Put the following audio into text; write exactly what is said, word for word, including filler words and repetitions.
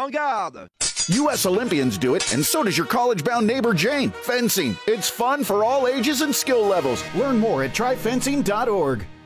Regarde. U S Olympians do it, and so does your college-bound neighbor Jane. Fencing. It's fun for all ages and skill levels. Learn more at try fencing dot org.